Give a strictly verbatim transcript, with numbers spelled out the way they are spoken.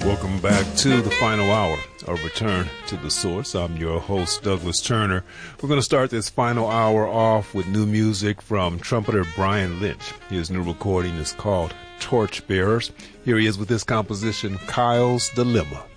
Welcome back to the final hour of Return to the Source. I'm your host, Douglas Turner. We're going to start this final hour off with new music from trumpeter Brian Lynch. His new recording is called Torchbearers. Here he is with this composition, Kyle's Dilemma.